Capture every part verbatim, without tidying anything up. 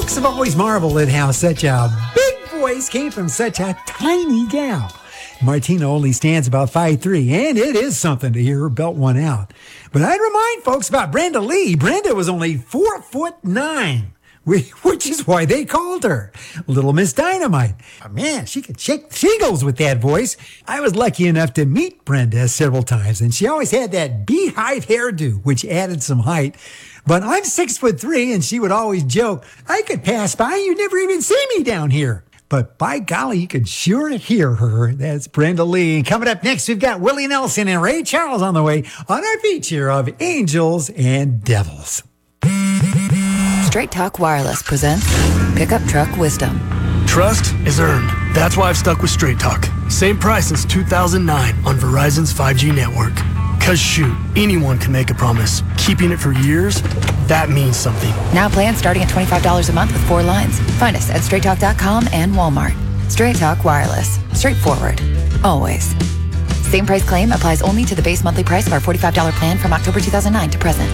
Folks have always marveled at how such a big voice came from such a tiny gal. Martina only stands about five three, and it is something to hear her belt one out. But I'd remind folks about Brenda Lee. Brenda was only four foot nine. Which is why they called her Little Miss Dynamite. Oh, man, she could shake shingles with that voice. I was lucky enough to meet Brenda several times, and she always had that beehive hairdo, which added some height. But I'm six foot three, and she would always joke, I could pass by, you'd never even see me down here. But by golly, you could sure hear her. That's Brenda Lee. And coming up next, we've got Willie Nelson and Ray Charles on the way on our feature of Angels and Devils. Straight Talk Wireless presents Pickup Truck Wisdom. Trust is earned. That's why I've stuck with Straight Talk. Same price since two thousand nine on Verizon's five G network. Cause shoot, anyone can make a promise. Keeping it for years, that means something. Now plans starting at twenty-five dollars a month with four lines. Find us at straight talk dot com and Walmart. Straight Talk Wireless. Straightforward. Always. Same price claim applies only to the base monthly price of our forty-five dollars plan from October two thousand nine to present.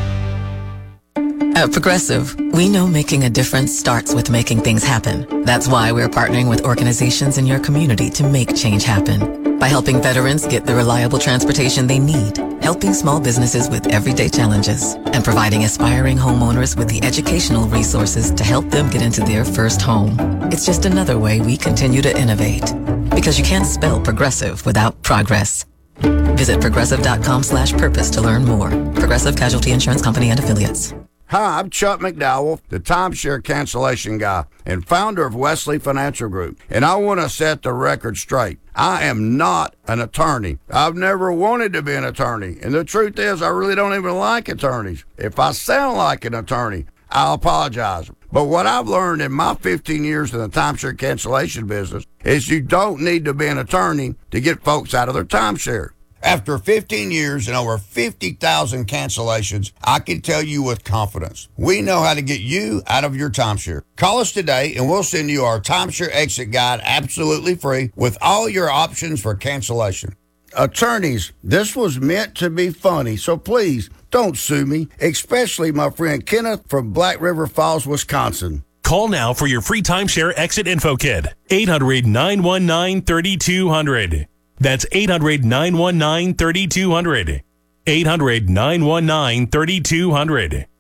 At Progressive, we know making a difference starts with making things happen. That's why we're partnering with organizations in your community to make change happen. By helping veterans get the reliable transportation they need, helping small businesses with everyday challenges, and providing aspiring homeowners with the educational resources to help them get into their first home. It's just another way we continue to innovate. Because you can't spell progressive without progress. Visit progressive dot com slash purpose to learn more. Progressive Casualty Insurance Company and Affiliates. Hi, I'm Chuck McDowell, the timeshare cancellation guy and founder of Wesley Financial Group, and I want to set the record straight. I am not an attorney. I've never wanted to be an attorney, and the truth is I really don't even like attorneys. If I sound like an attorney, I'll apologize. But what I've learned in my fifteen years in the timeshare cancellation business is you don't need to be an attorney to get folks out of their timeshare. After fifteen years and over fifty thousand cancellations, I can tell you with confidence, we know how to get you out of your timeshare. Call us today and we'll send you our timeshare exit guide absolutely free with all your options for cancellation. Attorneys, this was meant to be funny, so please don't sue me, especially my friend Kenneth from Black River Falls, Wisconsin. Call now for your free timeshare exit info kit. eight hundred, nine one nine, three two zero zero. That's eight hundred, nine one nine, three two zero zero. eight hundred, nine one nine, three two zero zero.